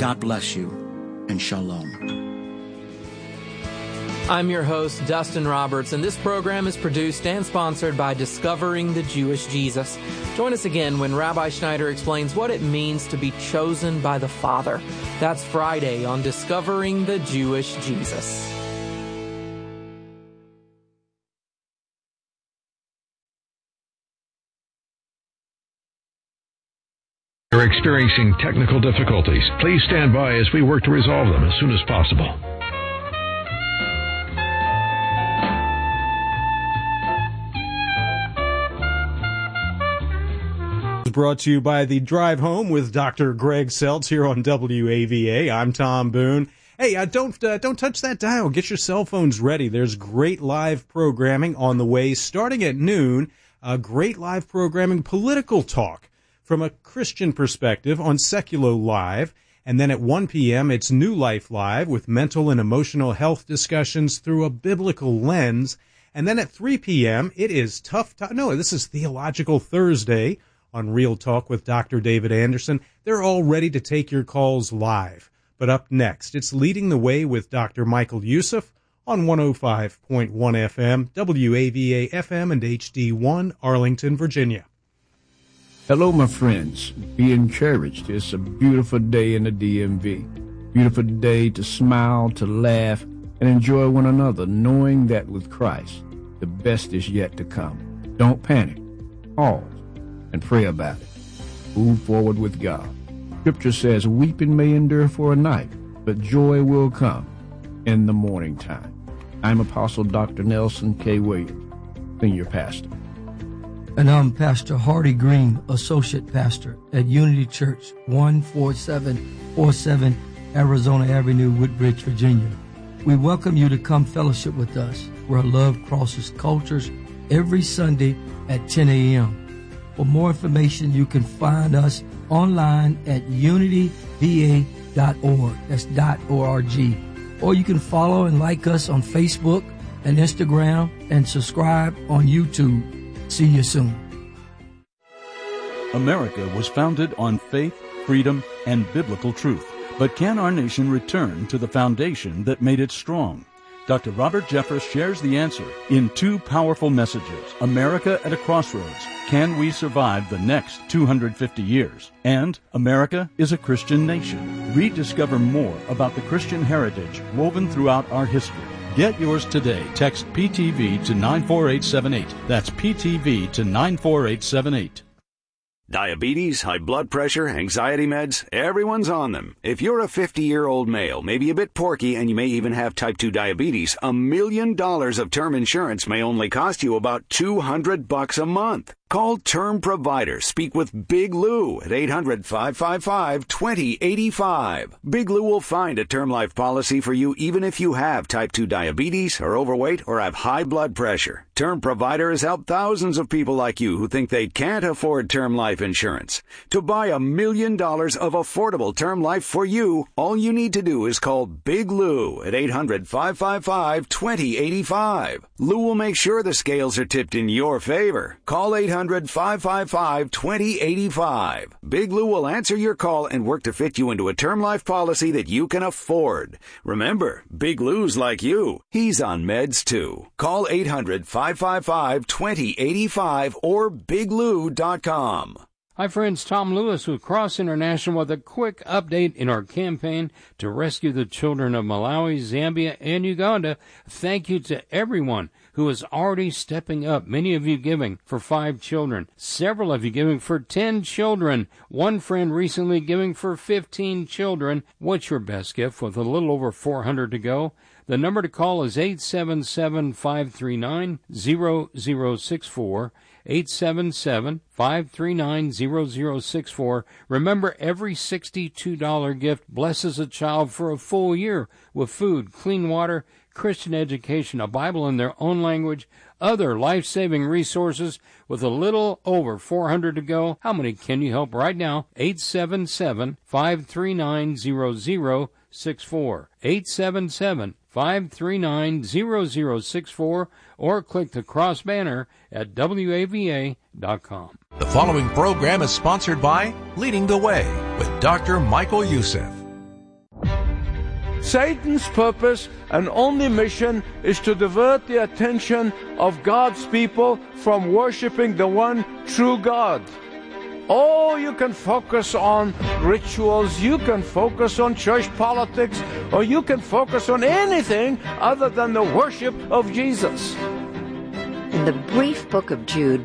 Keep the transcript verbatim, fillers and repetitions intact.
God bless you, and shalom. I'm your host, Dustin Roberts, and this program is produced and sponsored by Discovering the Jewish Jesus. Join us again when Rabbi Schneider explains what it means to be chosen by the Father. That's Friday on Discovering the Jewish Jesus. You're experiencing technical difficulties. Please stand by as we work to resolve them as soon as possible. Brought to you by The Drive Home with Doctor Greg Seltz here on W A V A. I'm Tom Boone. Hey, uh, don't uh, don't touch that dial. Get your cell phones ready. There's great live programming on the way starting at noon. Uh, great live programming, political talk from a Christian perspective on Secular Live. And then at one p.m., it's New Life Live with mental and emotional health discussions through a biblical lens. And then at three p.m., it is Tough Talk. No, this is Theological Thursday on Real Talk with Doctor David Anderson. They're all ready to take your calls live. But up next, it's Leading the Way with Doctor Michael Youssef on one oh five point one F M, W A V A F M and H D one, Arlington, Virginia. Hello, my friends. Be encouraged. It's a beautiful day in the D M V. Beautiful day to smile, to laugh, and enjoy one another, knowing that with Christ, the best is yet to come. Don't panic. Pause and pray about it. Move forward with God. Scripture says, weeping may endure for a night, but joy will come in the morning time. I'm Apostle Doctor Nelson K. Williams, Senior Pastor. And I'm Pastor Hardy Green, Associate Pastor at Unity Church, one four seven four seven Arizona Avenue, Woodbridge, Virginia. We welcome you to come fellowship with us, where love crosses cultures, every Sunday at ten a.m. For more information, you can find us online at unity v a dot org. That's .org. Or you can follow and like us on Facebook and Instagram and subscribe on YouTube. See you soon. America was founded on faith, freedom, and biblical truth. But can our nation return to the foundation that made it strong? Doctor Robert Jeffress shares the answer in two powerful messages, America at a Crossroads, Can We Survive the Next two hundred fifty years? And America is a Christian Nation. Rediscover more about the Christian heritage woven throughout our history. Get yours today. Text P T V to nine four eight seven eight. That's P T V to nine four eight seven eight. Diabetes, high blood pressure, anxiety meds, everyone's on them. If you're a fifty-year-old male, maybe a bit porky, and you may even have type two diabetes, a million dollars of term insurance may only cost you about two hundred bucks a month. Call Term Provider. Speak with Big Lou at eight hundred, five five five, two oh eight five. Big Lou will find a term life policy for you even if you have type two diabetes, are overweight, or have high blood pressure. Term Provider has helped thousands of people like you who think they can't afford term life insurance. To buy a million dollars of affordable term life for you, all you need to do is call Big Lou at eight hundred, five five five, two oh eight five. Lou will make sure the scales are tipped in your favor. Call eight hundred, five five five, two oh eight five. Big Lou will answer your call and work to fit you into a term life policy that you can afford. Remember, Big Lou's like you. He's on meds too. Call eight hundred, five five five, two oh eight five or big lou dot com. Hi friends, Tom Lewis with Cross International with a quick update in our campaign to rescue the children of Malawi, Zambia, and Uganda. Thank you to everyone who is already stepping up. Many of you giving for five children. Several of you giving for ten children. One friend recently giving for fifteen children. What's your best gift with a little over four hundred to go? The number to call is eight seven seven, five three nine, zero zero six four. eight seven seven, five three nine, zero zero six four. Remember, every sixty-two dollars gift blesses a child for a full year with food, clean water, Christian education, a Bible in their own language, other life-saving resources. With a little over four hundred to go, how many can you help right now? eight seven seven, five three nine, zero zero six four. eight seven seven, five three nine, zero zero six four or click the cross banner at W A V A dot com. The following program is sponsored by Leading the Way with Doctor Michael Youssef. Satan's purpose and only mission is to divert the attention of God's people from worshiping the one true God. Oh, you can focus on rituals, you can focus on church politics, or you can focus on anything other than the worship of Jesus. In the brief book of Jude,